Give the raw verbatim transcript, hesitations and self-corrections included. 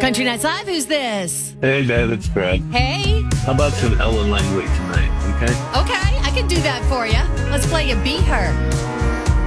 Country Nights Live, who's this? Hey, Dad, it's Brad. Hey. How about some Ellen Langley tonight, okay? Okay, I can do that for you. Let's play you Be Her.